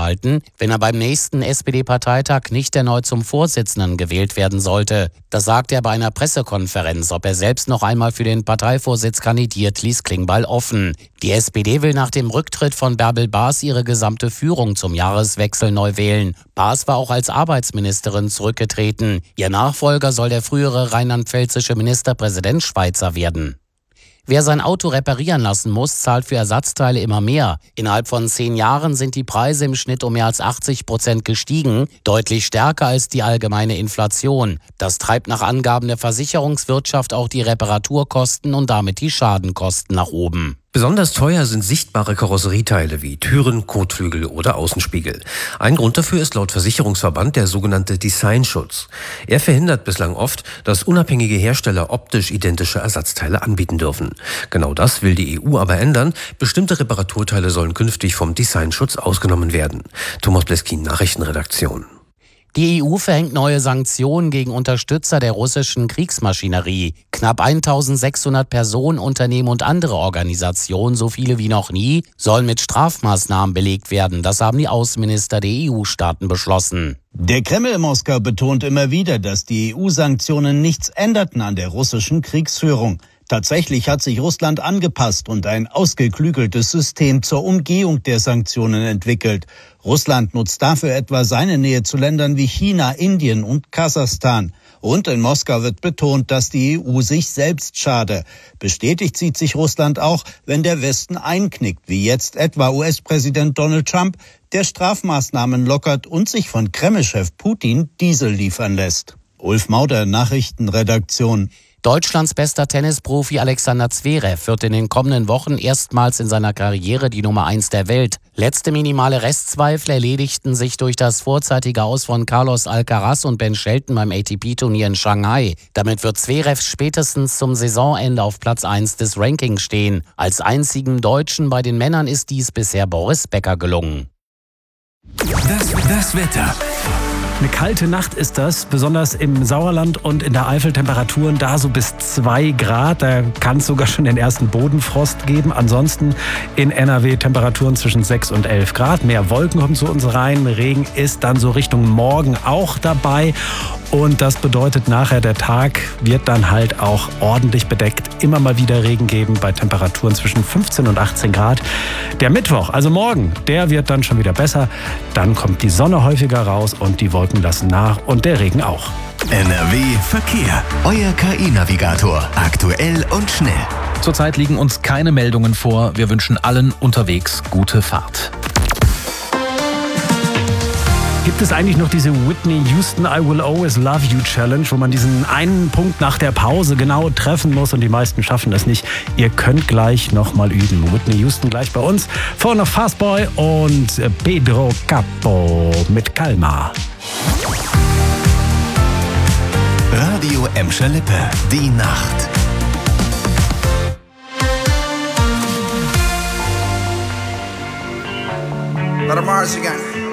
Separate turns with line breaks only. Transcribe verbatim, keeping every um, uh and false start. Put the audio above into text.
abschalten, wenn er beim nächsten S P D-Parteitag nicht erneut zum Vorsitzenden gewählt werden sollte. Das sagte er bei einer Pressekonferenz. Ob er selbst noch einmal für den Parteivorsitz kandidiert, ließ Klingbeil offen. Die S P D will nach dem Rücktritt von Bärbel Baas ihre gesamte Führung zum Jahreswechsel neu wählen. Baas war auch als Arbeitsministerin zurückgetreten. Ihr Nachfolger soll der frühere rheinland-pfälzische Ministerpräsident Schweizer werden. Wer sein Auto reparieren lassen muss, zahlt für Ersatzteile immer mehr. Innerhalb von zehn Jahren sind die Preise im Schnitt um mehr als achtzig Prozent gestiegen, deutlich stärker als die allgemeine Inflation. Das treibt nach Angaben der Versicherungswirtschaft auch die Reparaturkosten und damit die Schadenkosten nach oben.
Besonders teuer sind sichtbare Karosserieteile wie Türen, Kotflügel oder Außenspiegel. Ein Grund dafür ist laut Versicherungsverband der sogenannte Designschutz. Er verhindert bislang oft, dass unabhängige Hersteller optisch identische Ersatzteile anbieten dürfen. Genau das will die E U aber ändern. Bestimmte Reparaturteile sollen künftig vom Designschutz ausgenommen werden. Thomas Bleskin, Nachrichtenredaktion.
Die E U verhängt neue Sanktionen gegen Unterstützer der russischen Kriegsmaschinerie. Knapp eintausendsechshundert Personen, Unternehmen und andere Organisationen, so viele wie noch nie, sollen mit Strafmaßnahmen belegt werden. Das haben die Außenminister der E U-Staaten beschlossen.
Der Kreml in Moskau betont immer wieder, dass die E U-Sanktionen nichts änderten an der russischen Kriegsführung. Tatsächlich hat sich Russland angepasst und ein ausgeklügeltes System zur Umgehung der Sanktionen entwickelt. Russland nutzt dafür etwa seine Nähe zu Ländern wie China, Indien und Kasachstan. Und in Moskau wird betont, dass die E U sich selbst schade. Bestätigt sieht sich Russland auch, wenn der Westen einknickt, wie jetzt etwa U S-Präsident Donald Trump, der Strafmaßnahmen lockert und sich von Kreml-Chef Putin Diesel liefern lässt. Ulf Mauder, Nachrichtenredaktion.
Deutschlands bester Tennisprofi Alexander Zverev wird in den kommenden Wochen erstmals in seiner Karriere die Nummer eins der Welt. Letzte minimale Restzweifel erledigten sich durch das vorzeitige Aus von Carlos Alcaraz und Ben Shelton beim A T P-Turnier in Shanghai. Damit wird Zverev spätestens zum Saisonende auf Platz eins des Rankings stehen. Als einzigen Deutschen bei den Männern ist dies bisher Boris Becker gelungen.
Das, das Wetter.
Eine kalte Nacht ist das, besonders im Sauerland und in der Eifel Temperaturen da so bis zwei Grad. Da kann es sogar schon den ersten Bodenfrost geben. Ansonsten in N R W Temperaturen zwischen sechs und elf Grad. Mehr Wolken kommen zu uns rein. Regen ist dann so Richtung Morgen auch dabei. Und das bedeutet nachher, der Tag wird dann halt auch ordentlich bedeckt. Immer mal wieder Regen geben bei Temperaturen zwischen fünfzehn und achtzehn Grad. Der Mittwoch, also morgen, der wird dann schon wieder besser. Dann kommt die Sonne häufiger raus und die Wolken lassen nach und der Regen auch.
N R W Verkehr. Euer K I-Navigator. Aktuell und schnell.
Zurzeit liegen uns keine Meldungen vor. Wir wünschen allen unterwegs gute Fahrt.
Gibt es eigentlich noch diese Whitney Houston I Will Always Love You Challenge, wo man diesen einen Punkt nach der Pause genau treffen muss und die meisten schaffen es nicht? Ihr könnt gleich nochmal üben. Whitney Houston gleich bei uns. Vorher noch Fastboy und Pedro Capo mit Calma.
Radio Emscher Lippe. Die Nacht.
Let 'em Mars again.